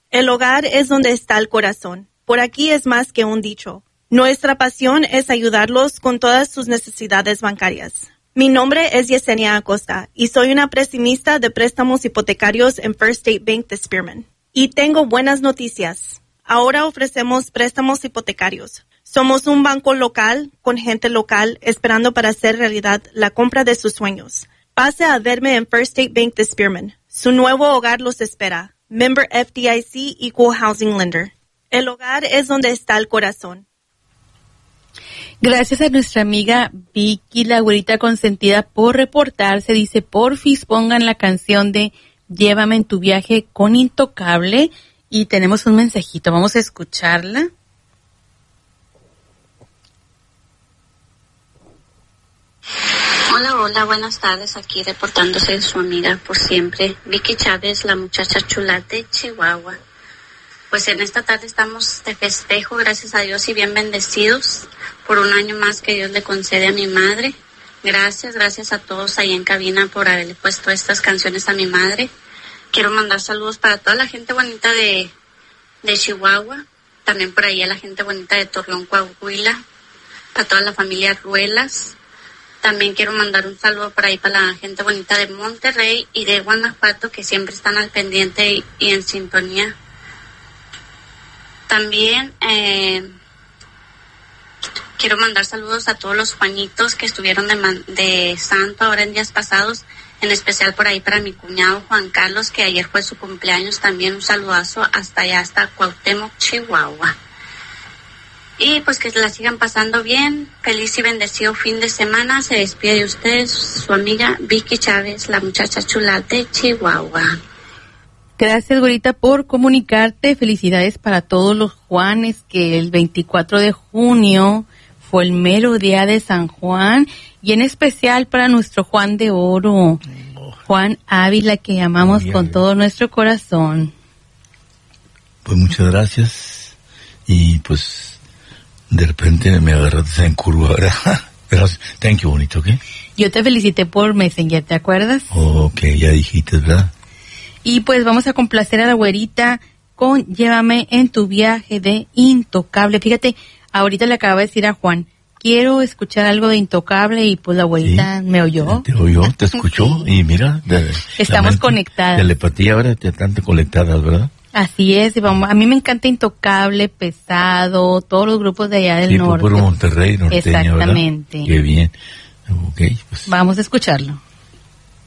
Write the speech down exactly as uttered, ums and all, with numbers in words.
El hogar es donde está el corazón. Por aquí es más que un dicho. Nuestra pasión es ayudarlos con todas sus necesidades bancarias. Mi nombre es Yesenia Acosta y soy una prestamista de préstamos hipotecarios en First State Bank de Spearman. Y tengo buenas noticias. Ahora ofrecemos préstamos hipotecarios. Somos un banco local con gente local esperando para hacer realidad la compra de sus sueños. Pase a verme en First State Bank de Spearman. Su nuevo hogar los espera. Member F D I C Equal Housing Lender. El hogar es donde está el corazón. Gracias a nuestra amiga Vicky, la güerita consentida, por reportarse. Dice, porfis, pongan la canción de Llévame en tu viaje con Intocable. Y tenemos un mensajito, vamos a escucharla. Hola, hola, buenas tardes. Aquí reportándose su amiga por siempre, Vicky Chávez, la muchacha chula de Chihuahua. Pues en esta tarde estamos de festejo, gracias a Dios, y bien bendecidos por un año más que Dios le concede a mi madre. Gracias, gracias a todos ahí en cabina por haberle puesto estas canciones a mi madre. Quiero mandar saludos para toda la gente bonita de, de Chihuahua, también por ahí a la gente bonita de Torreón, Coahuila, para toda la familia Ruelas. También quiero mandar un saludo por ahí para la gente bonita de Monterrey y de Guanajuato, que siempre están al pendiente y, y en sintonía. También eh, quiero mandar saludos a todos los Juanitos que estuvieron de, man, de santo ahora en días pasados, en especial por ahí para mi cuñado Juan Carlos, que ayer fue su cumpleaños. También un saludazo hasta allá, hasta Cuauhtémoc, Chihuahua. Y pues que la sigan pasando bien. Feliz y bendecido fin de semana. Se despide de ustedes su amiga Vicky Chávez, la muchacha chula de Chihuahua. Gracias, güerita, por comunicarte. Felicidades para todos los Juanes, que el veinticuatro de junio fue el mero día de San Juan, y en especial para nuestro Juan de Oro, Juan Ávila, que amamos con bien, todo nuestro corazón. Pues muchas gracias, y pues de repente me agarraste en curva, ¿verdad? Gracias. Thank you, bonito, ¿ok? Yo te felicité por Messenger, ¿te acuerdas? Ok, ya dijiste, ¿verdad? Y pues vamos a complacer a la güerita con Llévame en tu viaje de Intocable. Fíjate, ahorita le acabo de decir a Juan, quiero escuchar algo de Intocable, y pues la güerita sí, me oyó. Te oyó, te escuchó, sí. Y mira. De, estamos mente, conectadas. Telepatía ahora, te están conectadas, ¿verdad? Así es, y vamos, a mí me encanta Intocable, Pesado, todos los grupos de allá del sí, norte. Sí, por Monterrey, norteño, exactamente. ¿verdad? Qué bien. Okay, pues. Vamos a escucharlo.